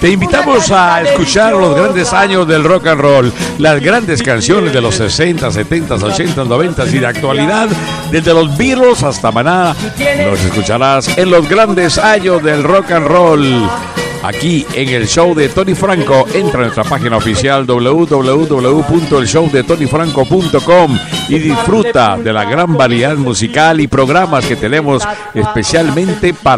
Te invitamos a escuchar los grandes años del rock and roll, las grandes canciones de los 60, 70, 80, 90 y de actualidad, desde los Beatles hasta Maná. Los escucharás en los grandes años del rock and roll. Aquí en el show de Tony Franco. Entra a nuestra página oficial www.elshowdetonyfranco.com y disfruta de la gran variedad musical y programas que tenemos especialmente para